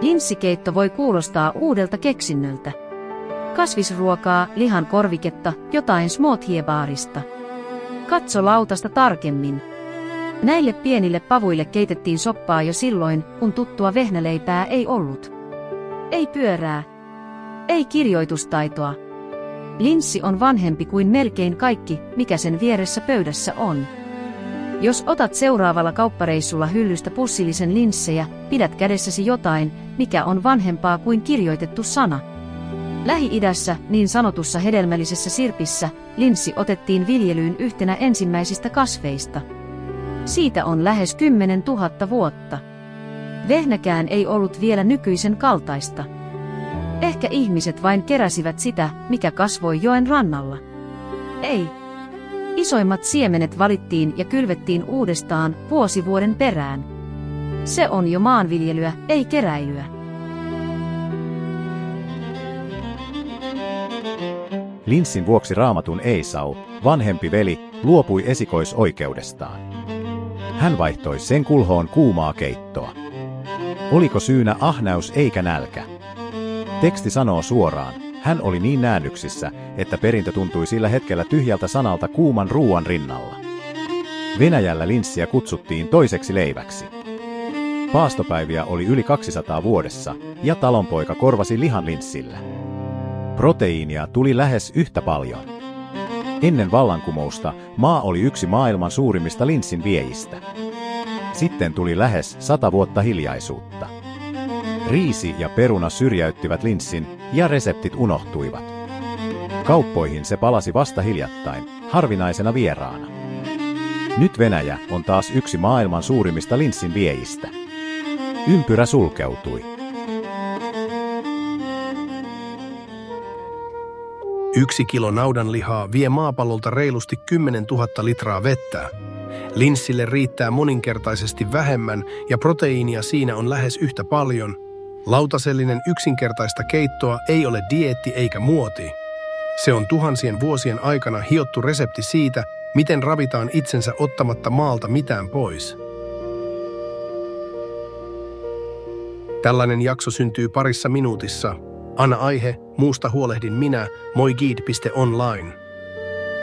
Linssikeitto voi kuulostaa uudelta keksinnöltä. Kasvisruokaa, lihan korviketta, jotain smoothie-baarista. Katso lautasta tarkemmin. Näille pienille pavuille keitettiin soppaa jo silloin, kun tuttua vehnäleipää ei ollut. Ei pyörää. Ei kirjoitustaitoa. Linssi on vanhempi kuin melkein kaikki, mikä sen vieressä pöydässä on. Jos otat seuraavalla kauppareissulla hyllystä pussillisen linssejä, pidät kädessäsi jotain, mikä on vanhempaa kuin kirjoitettu sana. Lähi-idässä, niin sanotussa hedelmällisessä sirpissä, linssi otettiin viljelyyn yhtenä ensimmäisistä kasveista. Siitä on lähes 10 000 vuotta. Vehnäkään ei ollut vielä nykyisen kaltaista. Ehkä ihmiset vain keräsivät sitä, mikä kasvoi joen rannalla. Ei. Isoimmat siemenet valittiin ja kylvettiin uudestaan vuosi vuoden perään. Se on jo maanviljelyä, ei keräilyä. Linssin vuoksi Raamatun Eisau, vanhempi veli, luopui esikoisoikeudestaan. Hän vaihtoi sen kulhoon kuumaa keittoa. Oliko syynä ahneus eikä nälkä? Teksti sanoo suoraan, hän oli niin näännyksissä, että perintö tuntui sillä hetkellä tyhjältä sanalta kuuman ruuan rinnalla. Venäjällä linssiä kutsuttiin toiseksi leiväksi. Paastopäiviä oli yli 200 vuodessa, ja talonpoika korvasi lihan linssillä. Proteiinia tuli lähes yhtä paljon. Ennen vallankumousta maa oli yksi maailman suurimmista linssin viejistä. Sitten tuli lähes 100 vuotta hiljaisuutta. Riisi ja peruna syrjäyttivät linssin ja reseptit unohtuivat. Kauppoihin se palasi vasta hiljattain, harvinaisena vieraana. Nyt Venäjä on taas yksi maailman suurimmista linssin viejistä. Ympyrä sulkeutui. 1 kilo naudanlihaa vie maapallolta reilusti 10 000 litraa vettä. Linssille riittää moninkertaisesti vähemmän ja proteiinia siinä on lähes yhtä paljon. Lautasellinen yksinkertaista keittoa ei ole dieetti eikä muoti. Se on tuhansien vuosien aikana hiottu resepti siitä, miten ravitaan itsensä ottamatta maalta mitään pois. Tällainen jakso syntyy parissa minuutissa. Anna aihe, muusta huolehdin minä, moigid.online.